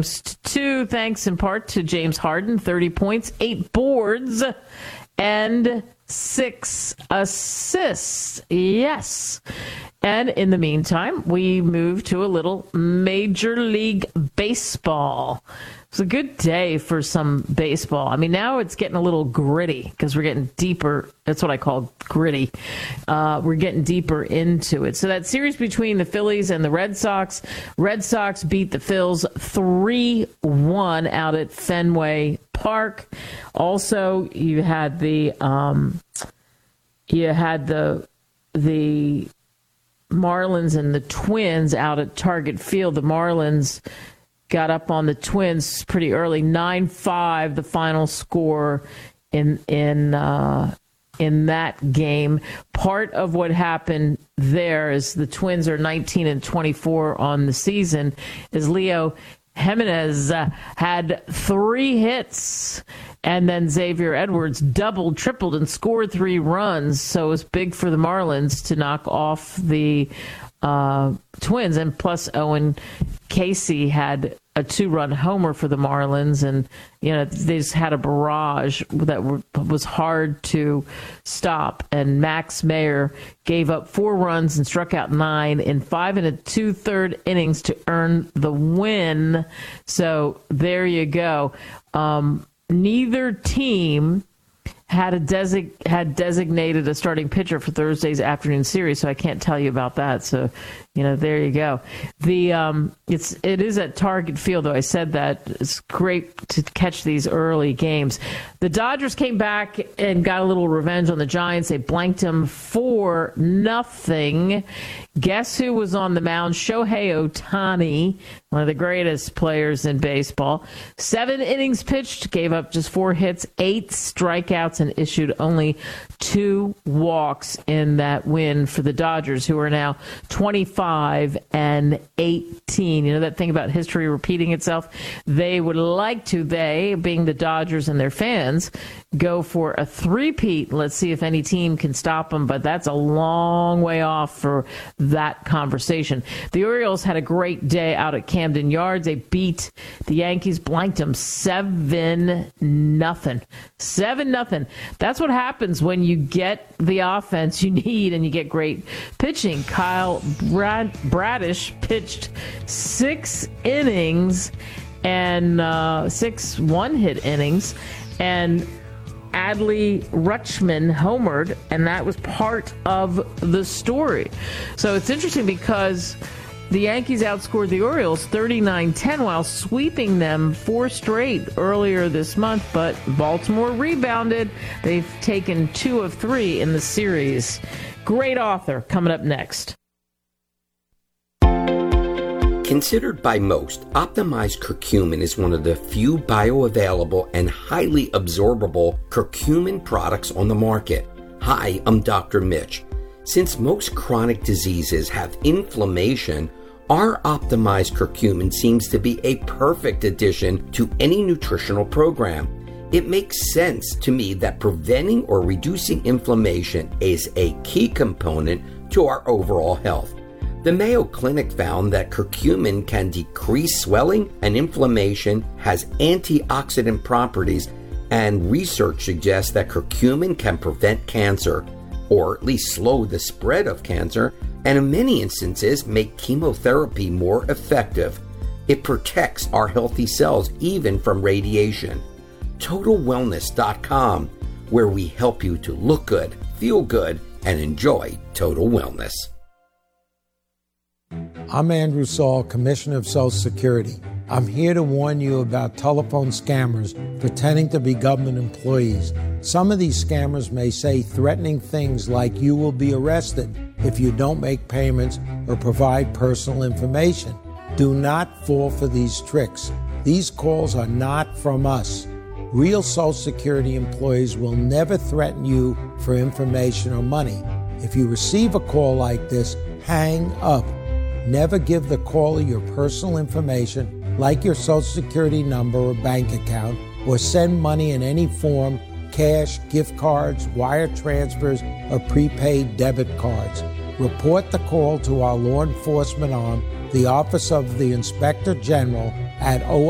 games to 2, thanks in part to James Harden, 30 points, 8 boards, and 6 assists. Yes. And in the meantime, we move to a little Major League Baseball. It's a good day for some baseball. I mean, now it's getting a little gritty because we're getting deeper. That's what I call gritty. We're getting deeper into it. So that series between the Phillies and the Red Sox beat the Phils 3-1 out at Fenway Park. Also, you had the Marlins and the Twins out at Target Field. The Marlins got up on the Twins pretty early, 9-5, the final score in that game. Part of what happened there is the Twins are 19-24 on the season, is Leo Jimenez had 3 hits, and then Xavier Edwards doubled, tripled, and scored 3 runs. So it was big for the Marlins to knock off the Twins. And plus, Owen Casey had a 2-run homer for the Marlins, and they just had a barrage that was hard to stop. And Max Meyer gave up 4 runs and struck out 9 in 5 2/3 innings to earn the win. So there you go. Neither team had designated a starting pitcher for Thursday's afternoon series, so I can't tell you about that. So, there you go. It is at Target Field, though. I said that. It's great to catch these early games. The Dodgers came back and got a little revenge on the Giants. They blanked them 4-0. Guess who was on the mound? Shohei Ohtani, one of the greatest players in baseball. 7 innings pitched, gave up just 4 hits, 8 strikeouts, and issued only 2 walks in that win for the Dodgers, who are now 25-18. You know that thing about history repeating itself? They would like to, they, being the Dodgers and their fans, go for a 3-peat. Let's see if any team can stop them, but that's a long way off for that conversation. The Orioles had a great day out at Camden Yards. They beat the Yankees, blanked them 7-0. 7-0. That's what happens when you get the offense you need and you get great pitching. Kyle Bradish pitched 6 innings and 6 one-hit innings, and Adley Rutschman homered, and that was part of the story. So it's interesting because the Yankees outscored the Orioles 39-10 while sweeping them 4 straight earlier this month, but Baltimore rebounded. They've taken 2 of 3 in the series. Great author coming up next. Considered by most, optimized curcumin is one of the few bioavailable and highly absorbable curcumin products on the market. Hi, I'm Dr. Mitch. Since most chronic diseases have inflammation, our optimized curcumin seems to be a perfect addition to any nutritional program. It makes sense to me that preventing or reducing inflammation is a key component to our overall health. The Mayo Clinic found that curcumin can decrease swelling and inflammation, has antioxidant properties, and research suggests that curcumin can prevent cancer, or at least slow the spread of cancer, and in many instances make chemotherapy more effective. It protects our healthy cells even from radiation. TotalWellness.com, where we help you to look good, feel good, and enjoy total wellness. I'm Andrew Saul, Commissioner of Social Security. I'm here to warn you about telephone scammers pretending to be government employees. Some of these scammers may say threatening things like you will be arrested if you don't make payments or provide personal information. Do not fall for these tricks. These calls are not from us. Real Social Security employees will never threaten you for information or money. If you receive a call like this, hang up. Never give the caller your personal information, like your Social Security number or bank account, or send money in any form, cash, gift cards, wire transfers, or prepaid debit cards. Report the call to our law enforcement arm, the Office of the Inspector General, at